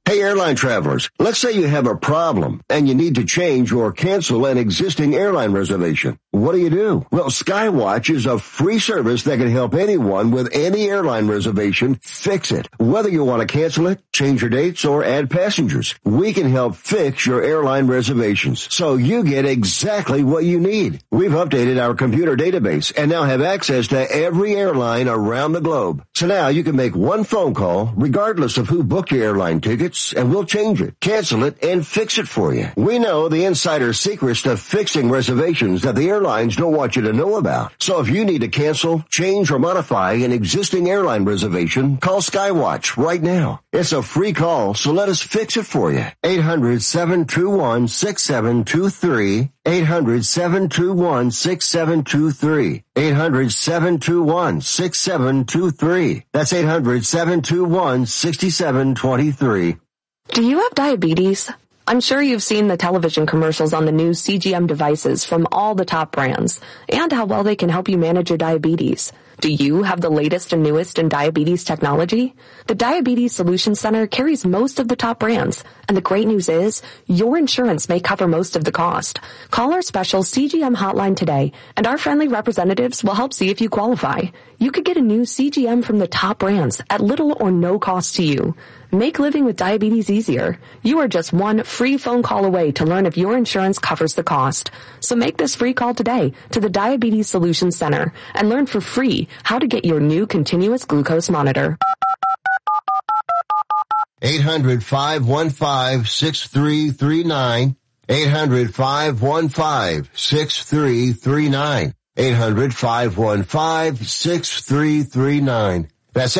Hey, airline travelers, let's say you have a problem and you need to change or cancel an existing airline reservation. What do? Well, Skywatch is a free service that can help anyone with any airline reservation fix it. Whether you want to cancel it, change your dates, or add passengers, we can help fix your airline reservations so you get exactly what you need. We've updated our computer database and now have access to every airline around the globe. So now you can make one phone call regardless of who booked your airline tickets, and we'll change it, cancel it, and fix it for you. We know the insider secrets to fixing reservations that the airlines don't want you to know about. So if you need to cancel, change, or modify an existing airline reservation, call Skywatch right now. It's a free call, so let us fix it for you. 800-721-6723. 800-721-6723. 800-721-6723. That's 800-721-6723. Do you have diabetes? I'm sure you've seen the television commercials on the new CGM devices from all the top brands and how well they can help you manage your diabetes. Do you have the latest and newest in diabetes technology? The Diabetes Solutions Center carries most of the top brands, and the great news is your insurance may cover most of the cost. Call our special CGM hotline today, and our friendly representatives will help see if you qualify. You could get a new CGM from the top brands at little or no cost to you. Make living with diabetes easier. You are just one free phone call away to learn if your insurance covers the cost. So make this free call today to the Diabetes Solutions Center and learn for free how to get your new continuous glucose monitor. 800-515-6339. 800-515-6339. 800-515-6339. That's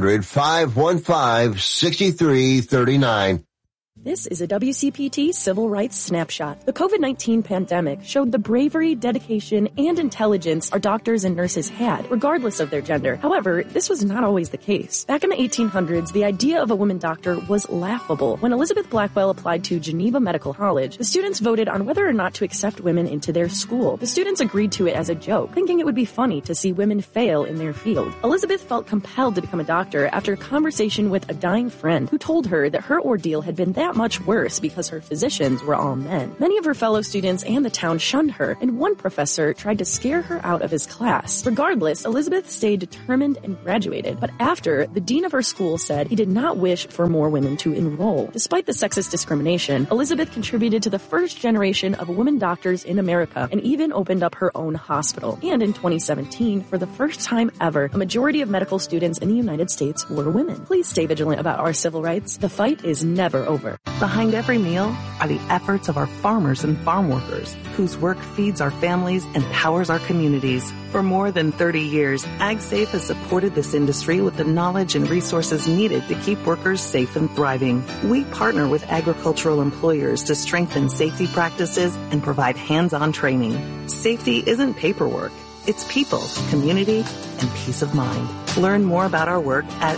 800-515-6339. This is a WCPT Civil Rights Snapshot. The COVID-19 pandemic showed the bravery, dedication, and intelligence our doctors and nurses had, regardless of their gender. However, this was not always the case. Back in the 1800s, the idea of a woman doctor was laughable. When Elizabeth Blackwell applied to Geneva Medical College, the students voted on whether or not to accept women into their school. The students agreed to it as a joke, thinking it would be funny to see women fail in their field. Elizabeth felt compelled to become a doctor after a conversation with a dying friend who told her that her ordeal had been that much worse because her physicians were all men. Many of her fellow students and the town shunned her, and one professor tried to scare her out of his class. Regardless, Elizabeth stayed determined and graduated, but after, the dean of her school said he did not wish for more women to enroll. Despite the sexist discrimination, Elizabeth contributed to the first generation of women doctors in America and even opened up her own hospital. And in 2017, for the first time ever, a majority of medical students in the United States were women. Please stay vigilant about our civil rights. The fight is never over. Behind every meal are the efforts of our farmers and farm workers, whose work feeds our families and powers our communities. For more than 30 years, AgSafe has supported this industry with the knowledge and resources needed to keep workers safe and thriving. We partner with agricultural employers to strengthen safety practices and provide hands-on training. Safety isn't paperwork. It's people, community, and peace of mind. Learn more about our work at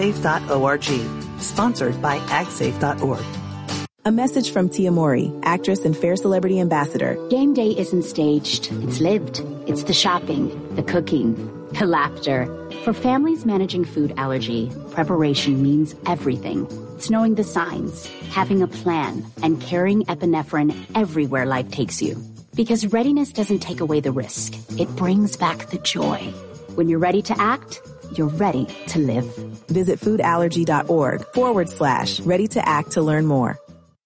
agsafe.org. Sponsored by agsafe.org. A message from Tia Mori, actress and Fair Celebrity Ambassador. Game day isn't staged. It's lived. It's the shopping, the cooking, the laughter. For families managing food allergy, preparation means everything. It's knowing the signs, having a plan, and carrying epinephrine everywhere life takes you. Because readiness doesn't take away the risk. It brings back the joy. When you're ready to act, you're ready to live. Visit foodallergy.org/ready to act to learn more.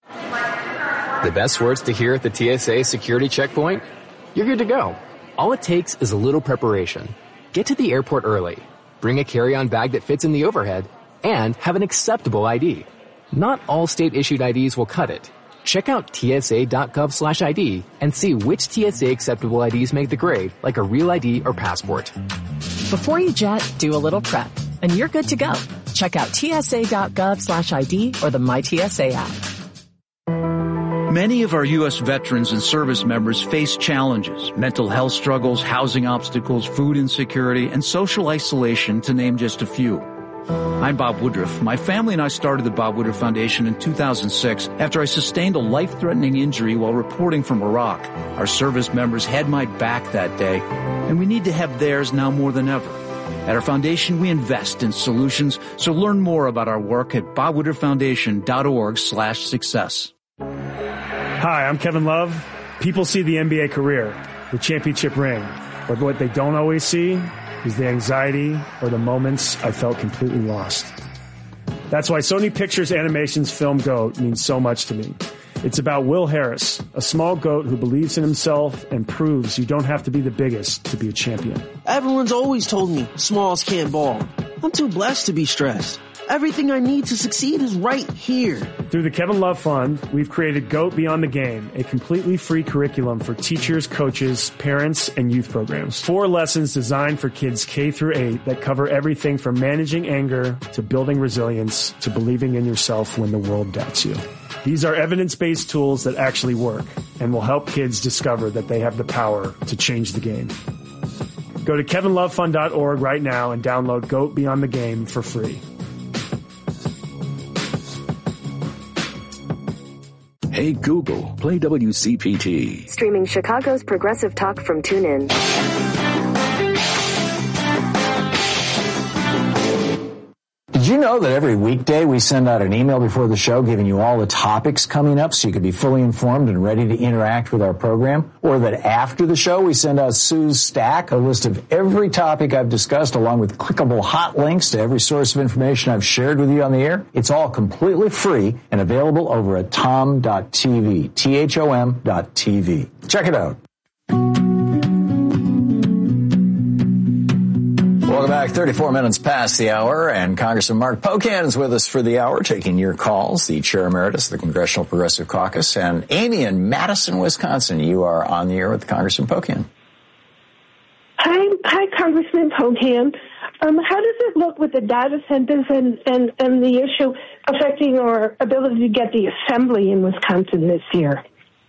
The best words to hear at the TSA security checkpoint? You're good to go. All it takes is a little preparation. Get to the airport early, bring a carry-on bag that fits in the overhead, and have an acceptable ID. Not all state-issued IDs will cut it. Check out tsa.gov/ID and see which TSA acceptable IDs make the grade, like a real ID or passport. Before you jet, do a little prep, and you're good to go. Check out tsa.gov/ID or the MyTSA app. Many of our U.S. veterans and service members face challenges, mental health struggles, housing obstacles, food insecurity, and social isolation, to name just a few. I'm Bob Woodruff. My family and I started the Bob Woodruff Foundation in 2006 after I sustained a life-threatening injury while reporting from Iraq. Our service members had my back that day, and we need to have theirs now more than ever. At our foundation, we invest in solutions, so learn more about our work at bobwoodrufffoundation.org/success. Hi, I'm Kevin Love. People see the NBA career, the championship ring, but what they don't always see is the anxiety or the moments I felt completely lost. That's why Sony Pictures Animation's film GOAT means so much to me. It's about Will Harris, a small goat who believes in himself and proves you don't have to be the biggest to be a champion. Everyone's always told me smalls can't ball. I'm too blessed to be stressed. Everything I need to succeed is right here. Through the Kevin Love Fund, we've created GOAT Beyond the Game, a completely free curriculum for teachers, coaches, parents, and youth programs. 4 lessons designed for kids K through 8 that cover everything from managing anger to building resilience to believing in yourself when the world doubts you. These are evidence-based tools that actually work and will help kids discover that they have the power to change the game. Go to kevinlovefund.org right now and download GOAT Beyond the Game for free. Hey Google, play WCPT. Streaming Chicago's progressive talk from TuneIn. Did you know that every weekday we send out an email before the show giving you all the topics coming up so you can be fully informed and ready to interact with our program? Or that after the show we send out Sue's Stack, a list of every topic I've discussed along with clickable hot links to every source of information I've shared with you on the air? It's all completely free and available over at tom.tv, THOM.tv. Check it out. Welcome back. 34 minutes past the hour, and Congressman Mark Pocan is with us for the hour, taking your calls, the Chair Emeritus of the Congressional Progressive Caucus. And Amy in Madison, Wisconsin, you are on the air with Congressman Pocan. Hi, Congressman Pocan. How does it look with the data centers and the issue affecting our ability to get the assembly in Wisconsin this year?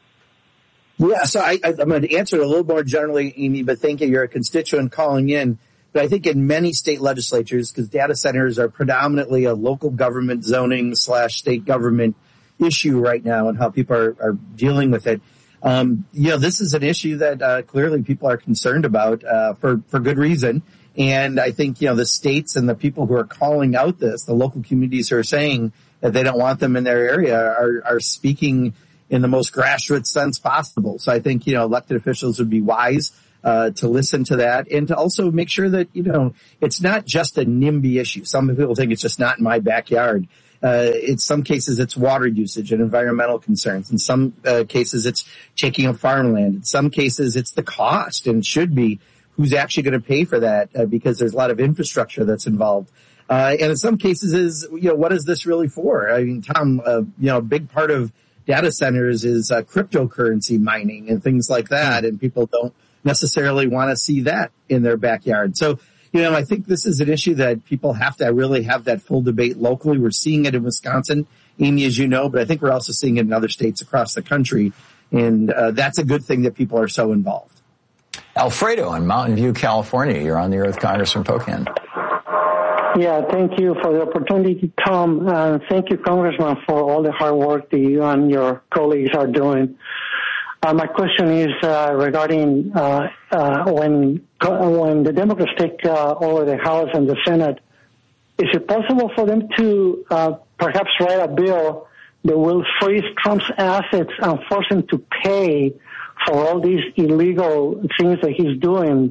Yeah, so I'm going to answer it a little more generally, Amy, but thank you. You're a constituent calling in. But I think in many state legislatures, because data centers are predominantly a local government zoning / state government issue right now and how people are dealing with it. This is an issue that clearly people are concerned about for good reason. And I think, the states and the people who are calling out this, the local communities who are saying that they don't want them in their area are speaking in the most grassroots sense possible. So I think, elected officials would be wise to listen to that and to also make sure that, it's not just a NIMBY issue. Some people think it's just not in my backyard. In some cases, it's water usage and environmental concerns. In some cases, it's taking up farmland. In some cases, it's the cost, and should be who's actually going to pay for that because there's a lot of infrastructure that's involved. And in some cases is, what is this really for? I mean, Tom, a big part of data centers is cryptocurrency mining and things like that, and people don't necessarily want to see that in their backyard. So, I think this is an issue that people have to really have that full debate locally. We're seeing it in Wisconsin, Amy, as you know, but I think we're also seeing it in other states across the country. And that's a good thing that people are so involved. Alfredo in Mountain View, California. You're on the air with Congressman Pocan. Yeah, thank you for the opportunity, Tom. Thank you, Congressman, for all the hard work that you and your colleagues are doing. My question is regarding when the Democrats take over the House and the Senate, is it possible for them to perhaps write a bill that will freeze Trump's assets and force him to pay for all these illegal things that he's doing?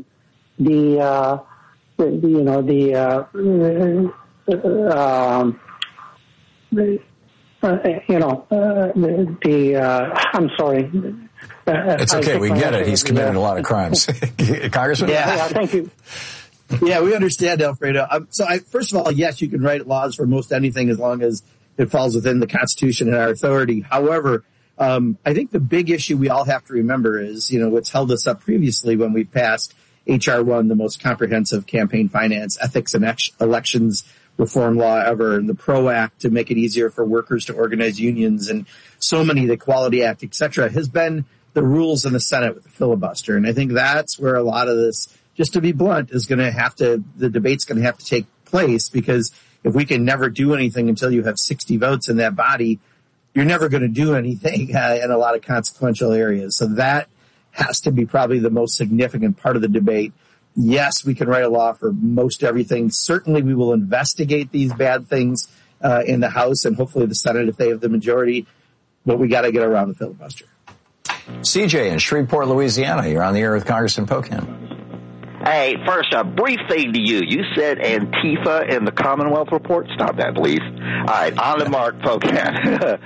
I'm sorry. It's okay. We get it. He's committed a lot of crimes. Congressman? Yeah, thank you. Yeah, we understand, Alfredo. First of all, yes, you can write laws for most anything as long as it falls within the Constitution and our authority. However, I think the big issue we all have to remember is, what's held us up previously when we passed H.R. 1, the most comprehensive campaign finance, ethics, and elections reform law ever, and the PRO Act to make it easier for workers to organize unions, and so many, the Equality Act, et cetera, has been the rules in the Senate with the filibuster. And I think that's where a lot of this, just to be blunt, is going to have to, the debate's going to have to take place, because if we can never do anything until you have 60 votes in that body, you're never going to do anything in a lot of consequential areas. So that has to be probably the most significant part of the debate. yes, we can write a law for most everything. Certainly we will investigate these bad things in the House and hopefully the Senate if they have the majority, but we got to get around the filibuster. CJ in Shreveport, Louisiana, you're on the air with Congressman Pocan. Hey, first, a brief thing to you. You said Antifa in the Commonwealth Report. Stop that, please. All right, on the mark, Pocan.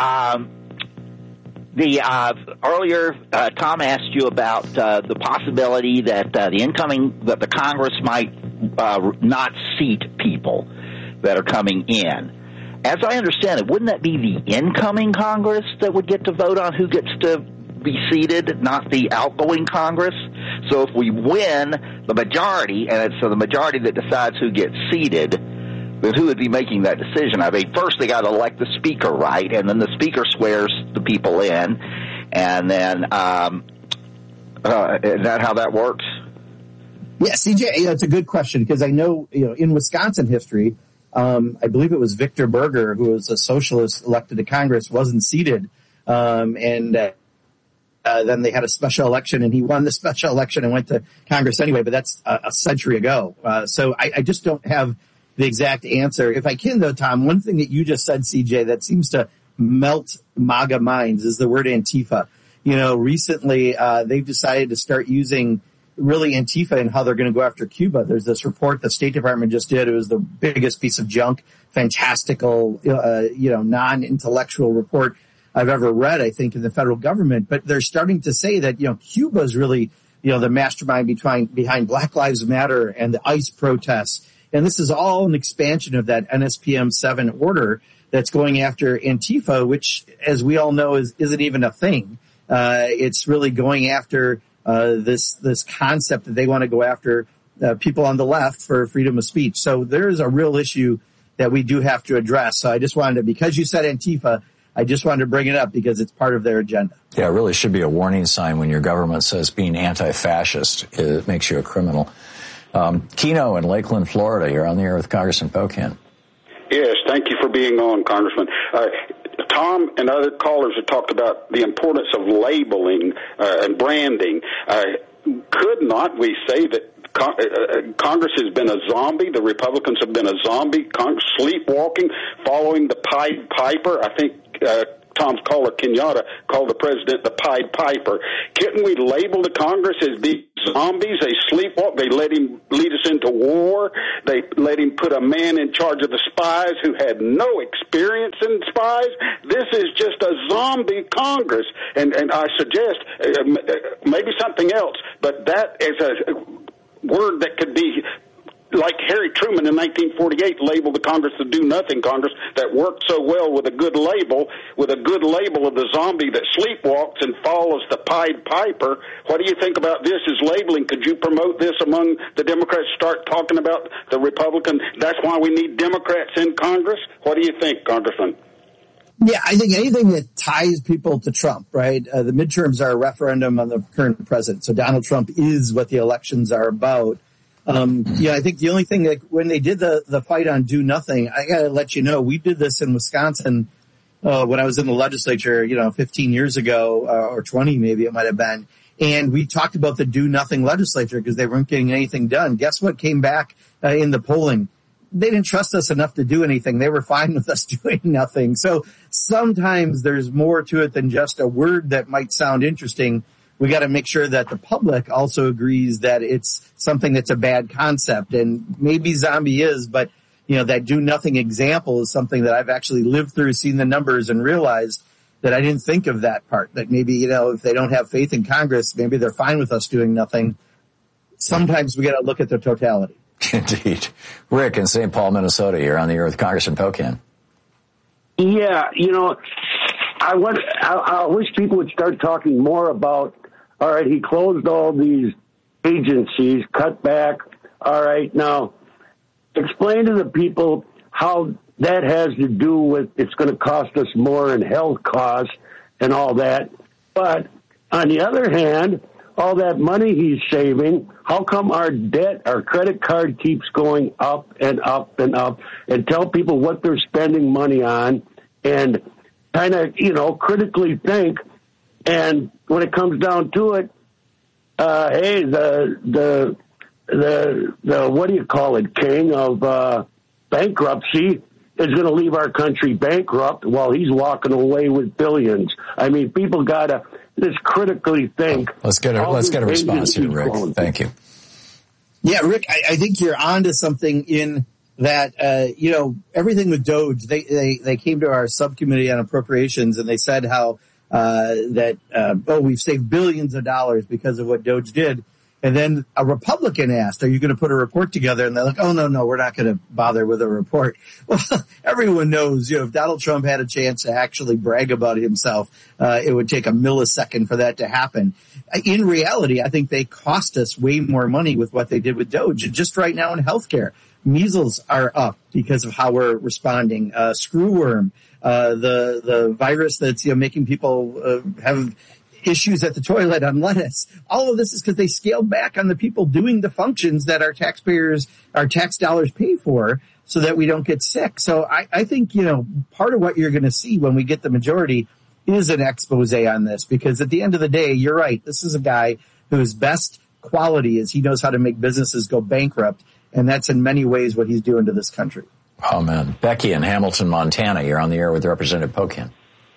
Earlier, Tom asked you about the possibility that the Congress might not seat people that are coming in. As I understand it, wouldn't that be the incoming Congress that would get to vote on who gets to be seated, not the outgoing Congress? So if we win the majority, and it's the majority that decides who gets seated, then who would be making that decision? I mean, first they got to elect the speaker, right? And then the speaker swears the people in, and then is that how that works? Yeah, CJ, it's a good question because I know, in Wisconsin history, I believe it was Victor Berger, who was a socialist elected to Congress, wasn't seated, and then they had a special election, and he won the special election and went to Congress anyway. But that's a century ago, so I just don't have the exact answer. If I can, though, Tom, one thing that you just said, CJ, that seems to melt MAGA minds is the word Antifa. Recently they've decided to start using really Antifa and how they're going to go after Cuba. There's this report the State Department just did. It was the biggest piece of junk, fantastical, non-intellectual report I've ever read, I think, in the federal government. But they're starting to say that, Cuba is really, the mastermind behind Black Lives Matter and the ICE protests. And this is all an expansion of that NSPM 7 order that's going after Antifa, which, as we all know, isn't even a thing. It's really going after this concept that they want to go after people on the left for freedom of speech. So there is a real issue that we do have to address. So I just wanted to, because you said Antifa, I just wanted to bring it up because it's part of their agenda. Yeah, it really should be a warning sign when your government says being anti-fascist it makes you a criminal. Keno in Lakeland, Florida, you're on the air with Congressman Pocan. Yes, thank you for being on, Congressman. Tom and other callers have talked about the importance of labeling and branding. Could not we say that Congress has been a zombie? The Republicans have been a zombie, sleepwalking, following the Pied Piper. I think Tom's caller, Kenyatta, called the president the Pied Piper. Couldn't we label the Congress as being zombies? They sleepwalk. They let him lead us into war. They let him put a man in charge of the spies who had no experience in spies. This is just a zombie Congress. And I suggest maybe something else, but that is a word that could be like Harry Truman in 1948 labeled the Congress the do-nothing Congress that worked so well with a good label of the zombie that sleepwalks and follows the Pied Piper. What do you think about this as labeling? Could you promote this among the Democrats, start talking about the Republican? That's why we need Democrats in Congress? What do you think, Congressman? Yeah, I think anything that ties people to Trump, right? The midterms are a referendum on the current president. So Donald Trump is what the elections are about. I think the only thing that when they did the fight on do nothing, I got to let you know, we did this in Wisconsin when I was in the legislature, 15 years ago or 20 maybe it might have been. And we talked about the do nothing legislature because they weren't getting anything done. Guess what came back in the polling? They didn't trust us enough to do anything. They were fine with us doing nothing. So sometimes there's more to it than just a word that might sound interesting. We got to make sure that the public also agrees that it's something that's a bad concept. And maybe zombie is, but that do nothing example is something that I've actually lived through, seen the numbers and realized that I didn't think of that part, that maybe, if they don't have faith in Congress, maybe they're fine with us doing nothing. Sometimes we got to look at the totality. Indeed. Rick in St. Paul, Minnesota, you're on the air with Congressman Pocan. Yeah, I wish people would start talking more about, all right, he closed all these agencies, cut back. All right, now explain to the people how that has to do with it's going to cost us more in health costs and all that. But on the other hand, all that money he's saving, how come our debt, our credit card keeps going up and up and up? And tell people what they're spending money on and kind of, critically think. And when it comes down to it, hey, the what do you call it, king of bankruptcy is going to leave our country bankrupt while he's walking away with billions. I mean, people got to just critically think. Let's get a response here, Rick. Thank you. Yeah, Rick, I think you're onto something in that, everything with DOGE, they came to our subcommittee on appropriations and they said how we've saved billions of dollars because of what DOGE did. And then a Republican asked, are you going to put a report together? And they're like, oh, no, we're not going to bother with a report. Well, everyone knows, if Donald Trump had a chance to actually brag about himself, it would take a millisecond for that to happen. In reality, I think they cost us way more money with what they did with DOGE. And just right now in healthcare, measles are up because of how we're responding. Screwworm, the virus that's making people have issues at the toilet on lettuce. All of this is because they scaled back on the people doing the functions that our tax dollars pay for so that we don't get sick. So I think, part of what you're going to see when we get the majority is an expose on this, because at the end of the day, you're right. This is a guy whose best quality is he knows how to make businesses go bankrupt. And that's in many ways what he's doing to this country. Oh, man. Becky in Hamilton, Montana, you're on the air with Representative Pocan.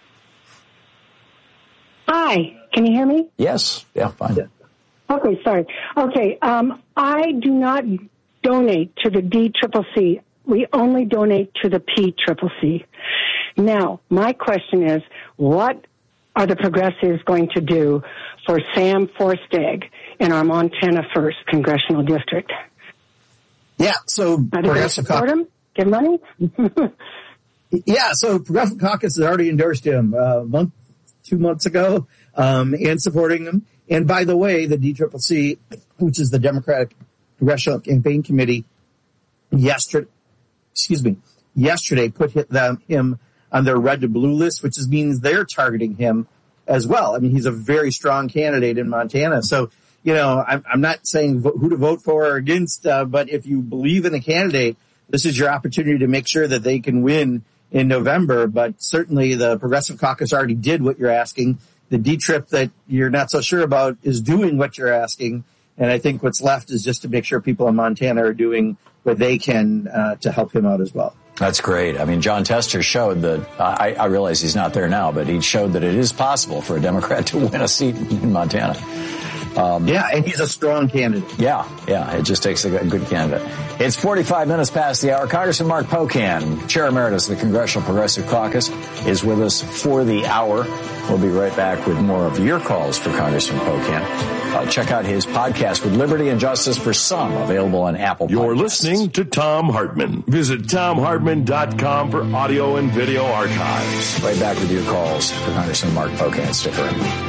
Hi, can you hear me? Yes. Yeah, fine. Yeah. Okay, sorry. Okay, I do not donate to the DCCC. We only donate to the PCCC. Now, my question is, what are the progressives going to do for Sam Forstegg in our Montana 1st Congressional District? Yeah, so are they going to support him? Give money? Yeah, so Progressive Caucus has already endorsed him 2 months ago, and supporting him. And by the way, the DCCC, which is the Democratic Congressional Campaign Committee, yesterday put him on their red to blue list, which means they're targeting him as well. I mean, he's a very strong candidate in Montana. So, I'm not saying who to vote for or against, but if you believe in a candidate, this is your opportunity to make sure that they can win in November. But certainly the Progressive Caucus already did what you're asking. The D-Trip that you're not so sure about is doing what you're asking. And I think what's left is just to make sure people in Montana are doing what they can to help him out as well. That's great. I mean, John Tester showed that, I realize he's not there now, but he showed that it is possible for a Democrat to win a seat in Montana. And he's a strong candidate. Yeah, it just takes a good candidate. It's 45 minutes past the hour. Congressman Mark Pocan, Chair Emeritus of the Congressional Progressive Caucus, is with us for the hour. We'll be right back with more of your calls for Congressman Pocan. Check out his podcast with Liberty and Justice for Some, available on Apple Podcasts. You're listening to Thom Hartmann. Visit ThomHartmann.com for audio and video archives. Right back with your calls for Congressman Mark Pocan. Stick around.